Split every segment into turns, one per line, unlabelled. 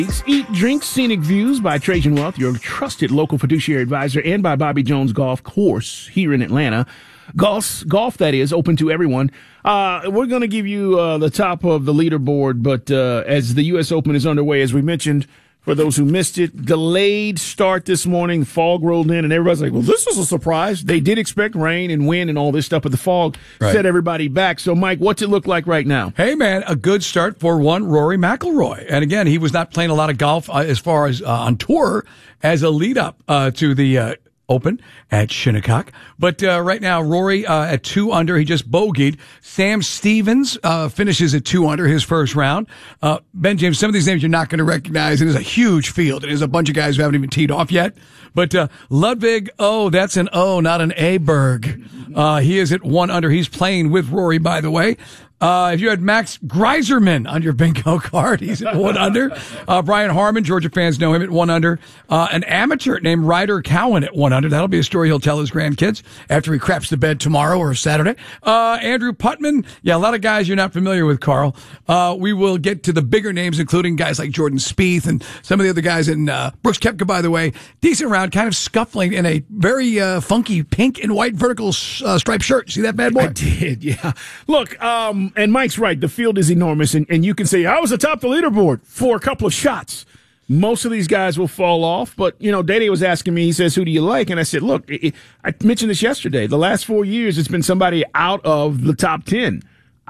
Eat, Drink, Scenic Views by Trajan Wealth, your trusted local fiduciary advisor, and by Bobby Jones Golf Course here in Atlanta. Golf that is, open to everyone. We're going to give you the top of the leaderboard, but as the U.S. Open is underway, as we mentioned, for those who missed it, delayed start this morning, fog rolled in, and everybody's like, well, this was a surprise. They did expect rain and wind and all this stuff, but the fog set everybody back. So, Mike, what's it look like right now?
Hey, man, a good start for one Rory McIlroy. And again, he was not playing a lot of golf as far as on tour as a lead-up to the Open at Shinnecock. But right now, Rory at 2 under. He just bogeyed. Sam Stevens finishes at 2 under his first round. Ben James, some of these names you're not going to recognize. It is a huge field. It is a bunch of guys who haven't even teed off yet. But Ludwig, that's an O, not an A-berg. He is at 1 under. He's playing with Rory, by the way. If you had Max Greiserman on your bingo card, he's at 1 under. Brian Harman, Georgia fans know him at 1 under. An amateur named Ryder Cowan at 1 under. That'll be a story he'll tell his grandkids after he craps the bed tomorrow or Saturday. Andrew Putman. Yeah, a lot of guys you're not familiar with, Carl. We will get to the bigger names, including guys like Jordan Spieth and some of the other guys. And Brooks Koepka, by the way, decent round, kind of scuffling in a very funky pink and white vertical striped shirt. See that bad boy?
I did, yeah. Look, and Mike's right. The field is enormous, and you can say, I was atop the leaderboard for a couple of shots. Most of these guys will fall off, but, Dede was asking me, he says, who do you like? And I said, look, I mentioned this yesterday. The last 4 years, it's been somebody out of the top 10.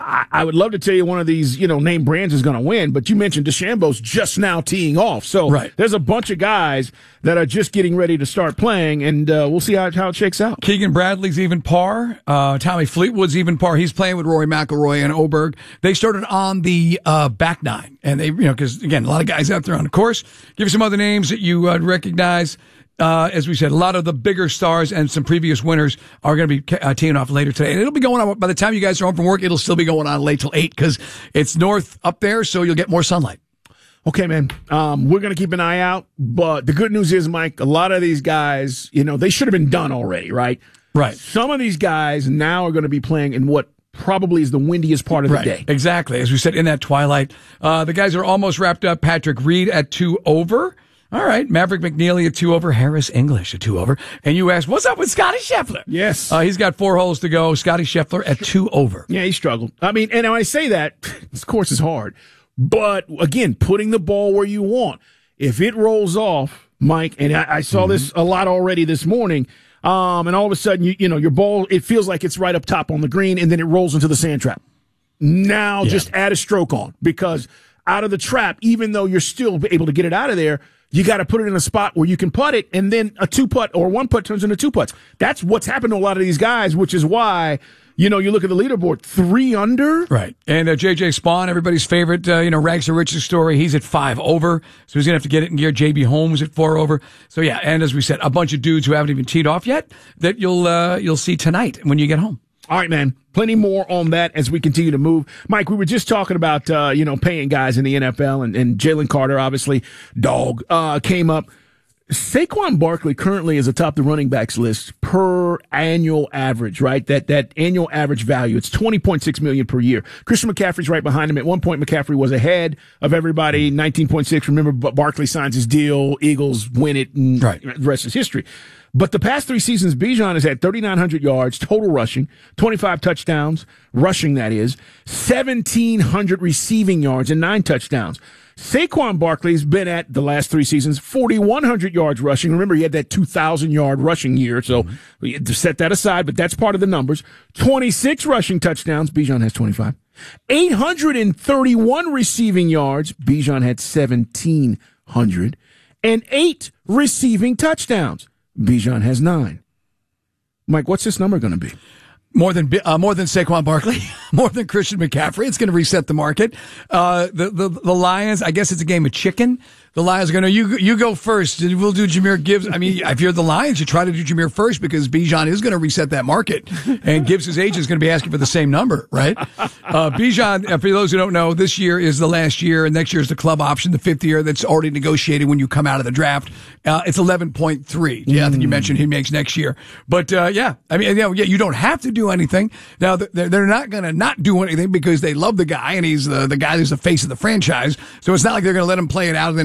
I would love to tell you one of these, name brands is going to win, but you mentioned DeChambeau's just now teeing off. So There's a bunch of guys that are just getting ready to start playing, and we'll see how it shakes out.
Keegan Bradley's even par. Tommy Fleetwood's even par. He's playing with Rory McIlroy and Oberg. They started on the back nine, and they, because again, a lot of guys out there on the course. Give you some other names that you recognize. As we said, a lot of the bigger stars and some previous winners are going to be teeing off later today. And it'll be going on, by the time you guys are home from work, it'll still be going on late till 8 because it's north up there, so you'll get more sunlight.
Okay, man. We're going to keep an eye out. But the good news is, Mike, a lot of these guys, they should have been done already, right?
Right.
Some of these guys now are going to be playing in what probably is the windiest part of the day.
Exactly. As we said, in that twilight. The guys are almost wrapped up. Patrick Reed at 2 over. All right, Maverick McNeely at 2 over, Harris English at 2 over. And you asked, what's up with Scotty Scheffler?
Yes.
He's got 4 holes to go. Scotty Scheffler at 2 over.
Yeah, he struggled. I mean, and when I say that, this course is hard. But, again, putting the ball where you want. If it rolls off, Mike, and I saw this a lot already this morning, and all of a sudden, your ball, it feels like it's right up top on the green, and then it rolls into the sand trap. Now just add a stroke on, because out of the trap, even though you're still able to get it out of there, you got to put it in a spot where you can putt it, and then a 2-putt or 1-putt turns into 2 putts. That's what's happened to a lot of these guys, which is why, you look at the leaderboard, 3 under.
Right. And J.J. Spawn, everybody's favorite, Rags to Riches story, he's at 5 over, so he's going to have to get it in gear. J.B. Holmes at 4 over. So, yeah, and as we said, a bunch of dudes who haven't even teed off yet that you'll see tonight when you get home.
All right, man. Plenty more on that as we continue to move. Mike, we were just talking about, paying guys in the NFL, and Jalen Carter, obviously, dog, came up. Saquon Barkley currently is atop the running backs list per annual average, right? That annual average value. It's $20.6 million per year. Christian McCaffrey's right behind him. At one point, McCaffrey was ahead of everybody, 19.6. Remember, Barkley signs his deal. Eagles win it, and the rest is history. But the past 3 seasons, Bijan has had 3,900 yards total rushing, 25 touchdowns, rushing that is, 1,700 receiving yards, and 9 touchdowns. Saquon Barkley's been at, the last 3 seasons, 4,100 yards rushing. Remember, he had that 2,000-yard rushing year, so we had to set that aside, but that's part of the numbers. 26 rushing touchdowns. Bijan has 25. 831 receiving yards. Bijan had 1,700. And 8 receiving touchdowns. Bijan has 9. Mike, what's this number going to be?
More than Saquon Barkley, more than Christian McCaffrey. It's going to reset the market. The Lions, I guess it's a game of chicken. The Lions are going to, you go first. We'll do Jahmyr Gibbs. I mean, if you're the Lions, you try to do Jahmyr first because Bijan is going to reset that market. And Gibbs' agent is going to be asking for the same number, right? Bijan, for those who don't know, this year is the last year, and next year is the club option, the 5th year that's already negotiated when you come out of the draft. It's 11.3. Yeah, I think you mentioned he makes next year. But, I mean, you don't have to do anything. Now, they're not going to not do anything because they love the guy, and he's the guy who's the face of the franchise. So it's not like they're going to let him play it out and then